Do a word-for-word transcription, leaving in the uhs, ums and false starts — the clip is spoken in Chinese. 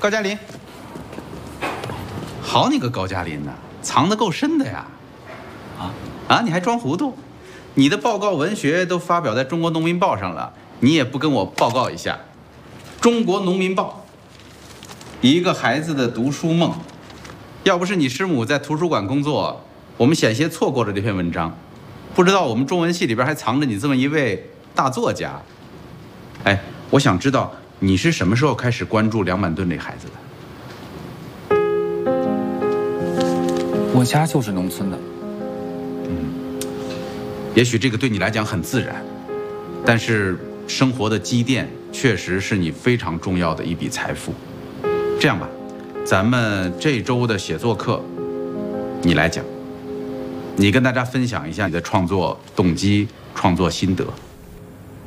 高加林，好你个高加林呐，藏得够深的呀！啊啊，你还装糊涂？你的报告文学都发表在《中国农民报》上了，你也不跟我报告一下？《中国农民报》，一个孩子的读书梦。要不是你师母在图书馆工作，我们险些错过了这篇文章。不知道我们中文系里边还藏着你这么一位大作家。哎，我想知道你是什么时候开始关注梁板顿这孩子的？ 我家就是农村的。 嗯，也许这个对你来讲很自然，但是生活的积淀确实是你非常重要的一笔财富。这样吧，咱们这周的写作课，你来讲，你跟大家分享一下你的创作动机、创作心得。